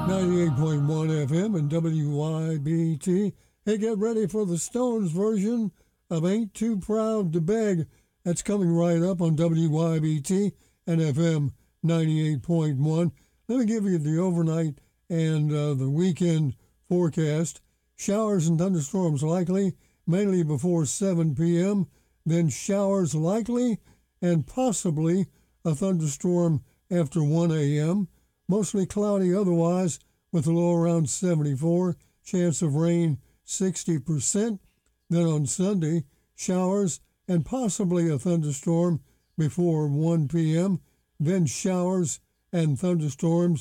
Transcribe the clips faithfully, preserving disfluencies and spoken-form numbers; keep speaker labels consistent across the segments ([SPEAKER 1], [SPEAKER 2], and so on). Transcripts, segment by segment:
[SPEAKER 1] ninety-eight point one F M and W Y B T. Hey, get ready for the Stones version of Ain't Too Proud to Beg. That's coming right up on W Y B T and F M ninety-eight point one. Let me give you the overnight and uh, the weekend forecast. Showers and thunderstorms likely, mainly before seven p.m., then showers likely and possibly a thunderstorm after one a.m., mostly cloudy otherwise with a low around seventy-four, chance of rain sixty percent. Then on Sunday, showers and possibly a thunderstorm before one p.m., then showers and thunderstorms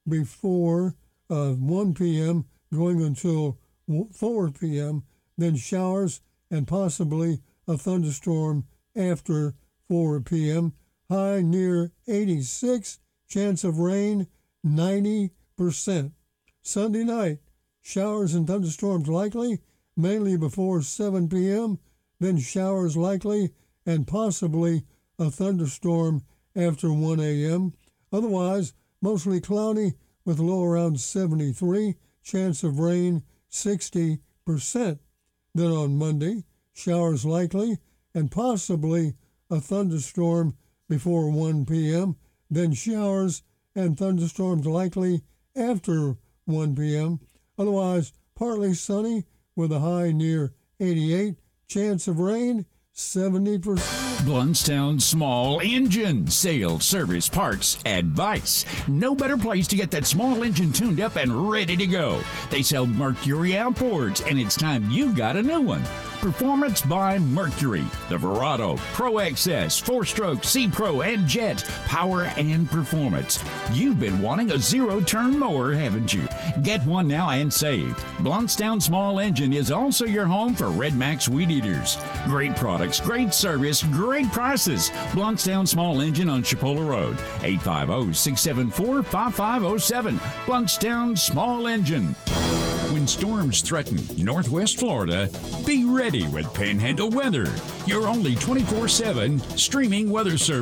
[SPEAKER 1] before uh, one p.m. going until four p.m., then showers and possibly a thunderstorm after four p.m., high near eighty-six, chance of rain ninety percent. Sunday night, showers and thunderstorms likely, mainly before seven p.m., then showers likely and possibly a thunderstorm after one a.m. Otherwise, mostly cloudy with a low around seventy-three, chance of rain sixty percent. Then on Monday, showers likely and possibly a thunderstorm before one p.m., then showers and thunderstorms likely after one p.m. Otherwise, partly sunny with a high near eighty-eight, chance of rain seventy percent.
[SPEAKER 2] Bluntstown Small Engine Sales, Service, Parts, Advice. No better place to get that small engine tuned up and ready to go. They sell Mercury outboards, and it's time you got a new one. Performance by Mercury. The Verado, Pro X S, four-stroke, C-Pro, and Jet. Power and performance. You've been wanting a zero-turn mower, haven't you? Get one now and save. Bluntstown Small Engine is also your home for Red Max Weed Eaters. Great products, great service, great prices. Bluntstown Small Engine on Chipola Road. eight five zero, six seven four, five five zero seven. Bluntstown Small Engine. When storms threaten Northwest Florida, be ready with Panhandle Weather, your only twenty-four seven streaming weather service.